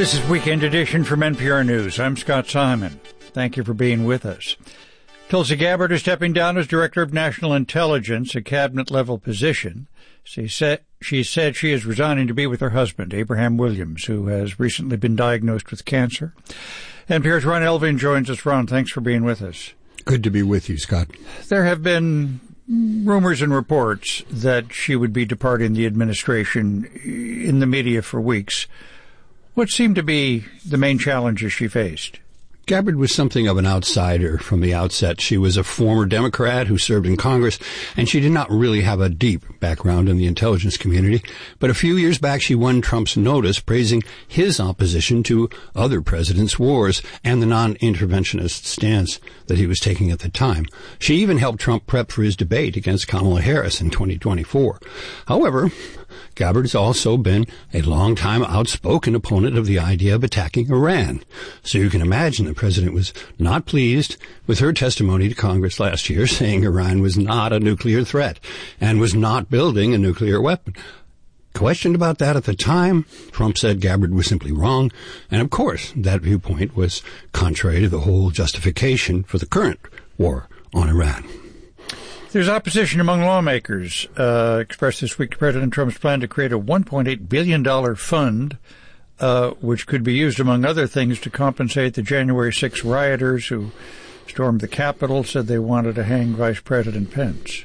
This is Weekend Edition from NPR News. I'm Scott Simon. Thank you for being with us. Tulsi Gabbard is stepping down as Director of National Intelligence, a cabinet-level position. She said she is resigning to be with her husband, Abraham Williams, who has recently been diagnosed with cancer. NPR's Ron Elving joins us. Ron, thanks for being with us. Good to be with you, Scott. There have been rumors and reports that she would be departing the administration in the media for weeks. What seemed to be the main challenges she faced? Gabbard was something of an outsider from the outset. She was a former Democrat who served in Congress, and she did not really have a deep background in the intelligence community. But a few years back, she won Trump's notice, praising his opposition to other presidents' wars and the non-interventionist stance that he was taking at the time. She even helped Trump prep for his debate against Kamala Harris in 2024. However, Gabbard has also been a long-time outspoken opponent of the idea of attacking Iran. So you can imagine the president was not pleased with her testimony to Congress last year, saying Iran was not a nuclear threat and was not building a nuclear weapon. Questioned about that at the time, Trump said Gabbard was simply wrong, and of course that viewpoint was contrary to the whole justification for the current war on Iran. There's opposition among lawmakers expressed this week to President Trump's plan to create a $1.8 billion fund, which could be used, among other things, to compensate the January 6 rioters who stormed the Capitol, said they wanted to hang Vice President Pence.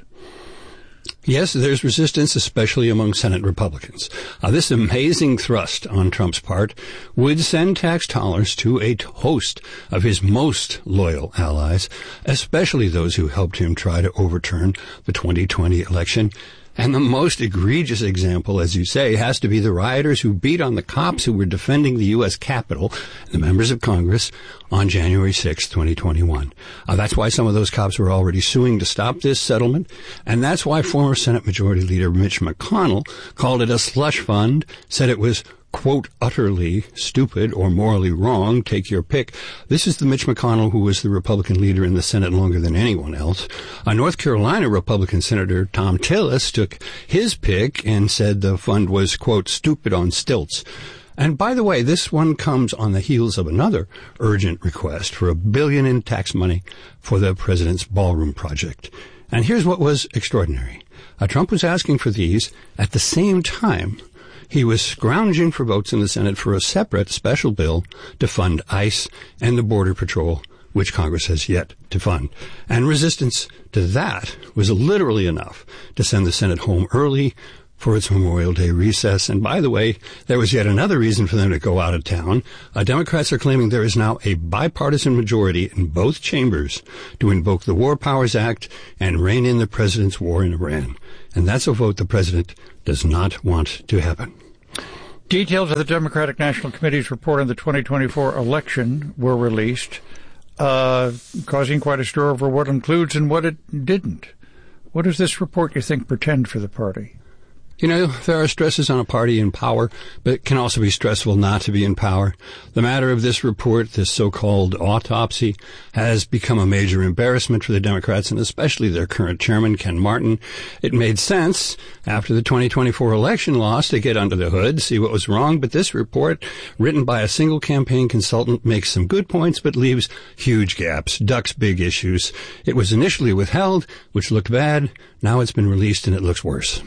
Yes, there's resistance, especially among Senate Republicans. This amazing thrust on Trump's part would send tax dollars to a host of his most loyal allies, especially those who helped him try to overturn the 2020 election. And the most egregious example, as you say, has to be the rioters who beat on the cops who were defending the U.S. Capitol, the members of Congress, on January 6, 2021. That's why some of those cops were already suing to stop this settlement, and that's why former Senate Majority Leader Mitch McConnell called it a slush fund, said it was, quote, utterly stupid or morally wrong, take your pick. This is the Mitch McConnell who was the Republican leader in the Senate longer than anyone else. North Carolina Republican Senator Thom Tillis took his pick and said the fund was, quote, stupid on stilts. And by the way, this one comes on the heels of another urgent request for $1 billion in tax money for the president's ballroom project. And here's what was extraordinary. Trump was asking for these at the same time he was scrounging for votes in the Senate for a separate special bill to fund ICE and the Border Patrol, which Congress has yet to fund. And resistance to that was literally enough to send the Senate home early for its Memorial Day recess. And by the way, there was yet another reason for them to go out of town. Democrats are claiming there is now a bipartisan majority in both chambers to invoke the War Powers Act and rein in the president's war in Iran. And that's a vote the president does not want to happen. Details of the Democratic National Committee's report on the 2024 election were released, causing quite a stir over what includes and what it didn't. What does this report, you think, portend for the party? You know, there are stresses on a party in power, but it can also be stressful not to be in power. The matter of this report, this so-called autopsy, has become a major embarrassment for the Democrats and especially their current chairman, Ken Martin. It made sense after the 2024 election loss to get under the hood, see what was wrong, but this report, written by a single campaign consultant, makes some good points but leaves huge gaps, ducks big issues. It was initially withheld, which looked bad. Now it's been released and it looks worse.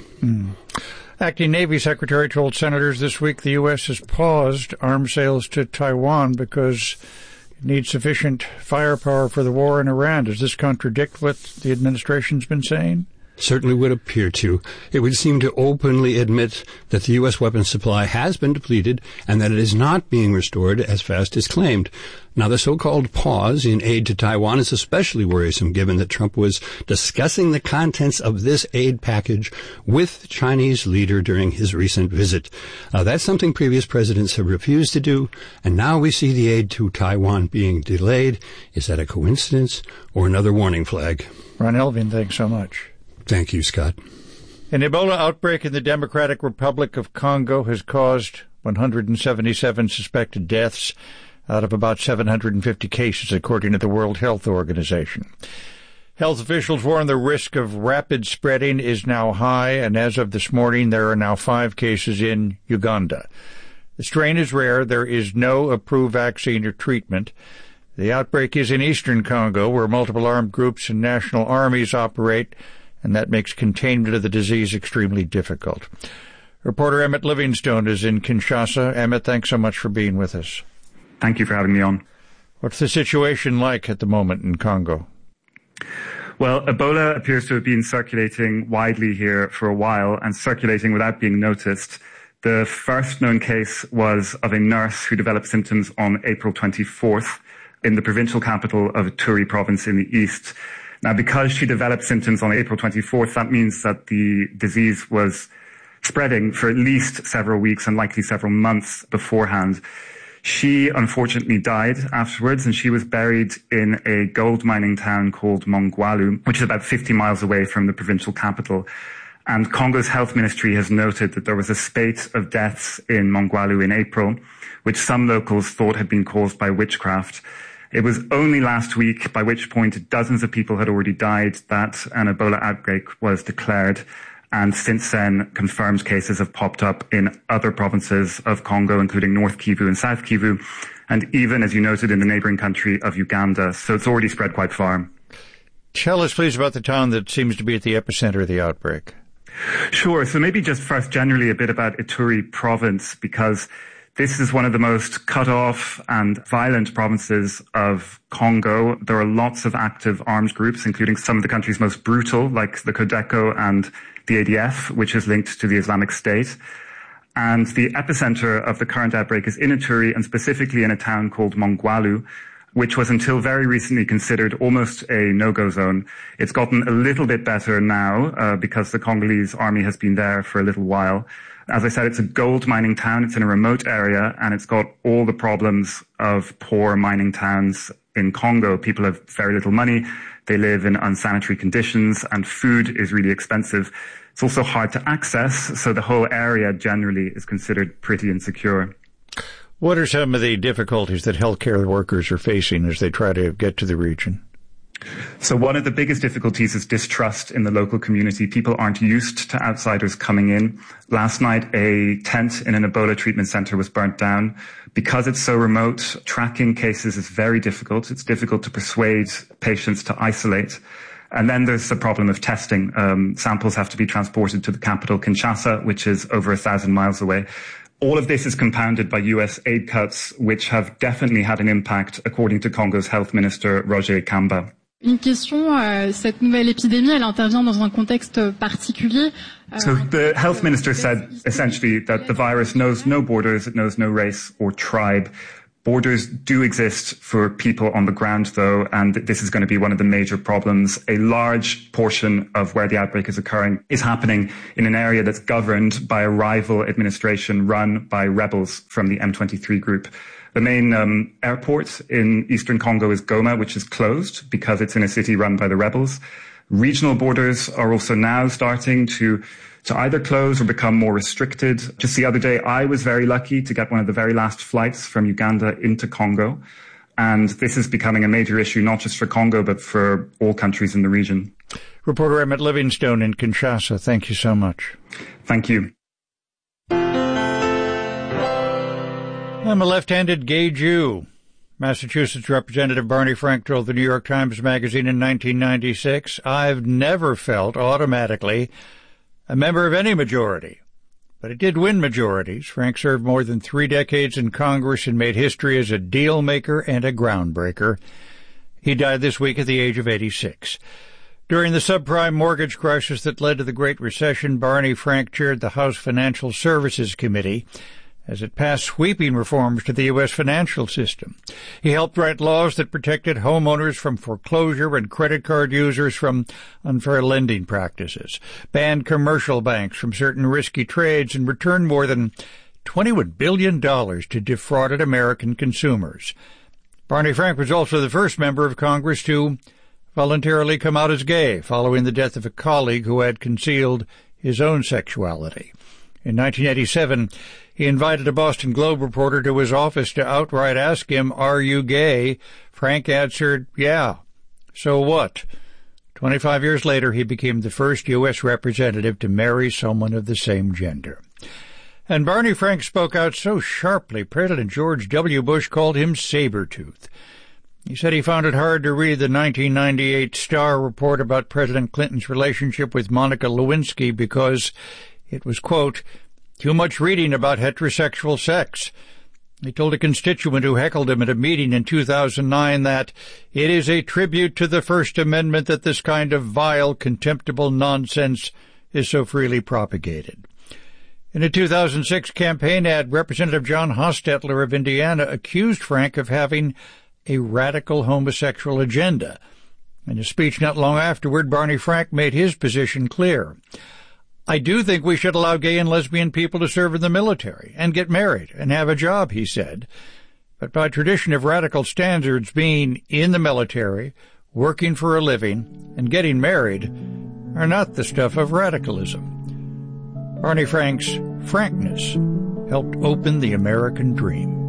Acting Navy Secretary told senators this week the U.S. has paused arms sales to Taiwan because it needs sufficient firepower for the war in Iran. Does this contradict what the administration's been saying? Certainly would appear to. It would seem to openly admit that the U.S. weapons supply has been depleted and that it is not being restored as fast as claimed. Now, the so-called pause in aid to Taiwan is especially worrisome given that Trump was discussing the contents of this aid package with the Chinese leader during his recent visit. That's something previous presidents have refused to do, and now we see the aid to Taiwan being delayed. Is that a coincidence or another warning flag? Ron Elving, thanks so much. Thank you, Scott. An Ebola outbreak in the Democratic Republic of Congo has caused 177 suspected deaths out of about 750 cases, according to the World Health Organization. Health officials warn the risk of rapid spreading is now high, and as of this morning, there are now 5 cases in Uganda. The strain is rare. There is no approved vaccine or treatment. The outbreak is in eastern Congo, where multiple armed groups and national armies operate, and that makes containment of the disease extremely difficult. Reporter Emmett Livingstone is in Kinshasa. Emmett, thanks so much for being with us. Thank you for having me on. What's the situation like at the moment in Congo? Well, Ebola appears to have been circulating widely here for a while and circulating without being noticed. The first known case was of a nurse who developed symptoms on April 24th in the provincial capital of Ituri province in the east. Now, because she developed symptoms on April 24th, that means that the disease was spreading for at least several weeks and likely several months beforehand. She unfortunately died afterwards, and she was buried in a gold mining town called Mongwalu, which is about 50 miles away from the provincial capital. And Congo's health ministry has noted that there was a spate of deaths in Mongwalu in April, which some locals thought had been caused by witchcraft. It was only last week, by which point dozens of people had already died, that an Ebola outbreak was declared. And since then, confirmed cases have popped up in other provinces of Congo, including North Kivu and South Kivu, and even, as you noted, in the neighboring country of Uganda. So it's already spread quite far. Tell us, please, about the town that seems to be at the epicenter of the outbreak. Sure. So maybe just first generally a bit about Ituri province, because this is one of the most cut off and violent provinces of Congo. There are lots of active armed groups, including some of the country's most brutal, like the Codeco and the ADF, which is linked to the Islamic State. And the epicenter of the current outbreak is in Ituri, and specifically in a town called Mongwalu, which was until very recently considered almost a no-go zone. It's gotten a little bit better now because the Congolese army has been there for a little while. As I said, it's a gold mining town. It's in a remote area, and it's got all the problems of poor mining towns in Congo. People have very little money. They live in unsanitary conditions, and food is really expensive. It's also hard to access, so the whole area generally is considered pretty insecure. What are some of the difficulties that healthcare workers are facing as they try to get to the region? So one of the biggest difficulties is distrust in the local community. People aren't used to outsiders coming in. Last night, a tent in an Ebola treatment center was burnt down. Because it's so remote, tracking cases is very difficult. It's difficult to persuade patients to isolate. And then there's the problem of testing. Samples have to be transported to the capital, Kinshasa, which is over 1,000 miles away. All of this is compounded by US aid cuts, which have definitely had an impact, according to Congo's health minister, Roger Kamba. Une question, cette nouvelle épidémie, elle intervient dans un contexte particulier. So the health minister said essentially that the virus knows no borders, it knows no race or tribe. Borders do exist for people on the ground, though, and this is going to be one of the major problems. A large portion of where the outbreak is occurring is happening in an area that's governed by a rival administration run by rebels from the M23 group. The main airport in eastern Congo is Goma, which is closed because it's in a city run by the rebels. Regional borders are also now starting to either close or become more restricted. Just the other day, I was very lucky to get one of the very last flights from Uganda into Congo. And this is becoming a major issue, not just for Congo, but for all countries in the region. Reporter Emmett Livingstone in Kinshasa, thank you so much. Thank you. I'm a left-handed gay Jew. Massachusetts Representative Barney Frank told the New York Times Magazine in 1996, "I've never felt automatically a member of any majority, but it did win majorities." Frank served more than 3 decades in Congress and made history as a deal maker and a groundbreaker. He died this week at the age of 86. During the subprime mortgage crisis that led to the Great Recession, Barney Frank chaired the House Financial Services Committee as it passed sweeping reforms to the U.S. financial system. He helped write laws that protected homeowners from foreclosure and credit card users from unfair lending practices, banned commercial banks from certain risky trades, and returned more than $21 billion to defrauded American consumers. Barney Frank was also the first member of Congress to voluntarily come out as gay following the death of a colleague who had concealed his own sexuality. In 1987, he invited a Boston Globe reporter to his office to outright ask him, "Are you gay?" Frank answered, "Yeah. So what?" 25 years later, he became the first U.S. representative to marry someone of the same gender. And Barney Frank spoke out so sharply, President George W. Bush called him Sabretooth. He said he found it hard to read the 1998 Star report about President Clinton's relationship with Monica Lewinsky because it was, quote, too much reading about heterosexual sex. He told a constituent who heckled him at a meeting in 2009 that it is a tribute to the First Amendment that this kind of vile, contemptible nonsense is so freely propagated. In a 2006 campaign ad, Representative John Hostetler of Indiana accused Frank of having a radical homosexual agenda. In a speech not long afterward, Barney Frank made his position clear. I do think we should allow gay and lesbian people to serve in the military and get married and have a job, he said. But by tradition of radical standards, being in the military, working for a living, and getting married are not the stuff of radicalism. Barney Frank's frankness helped open the American dream.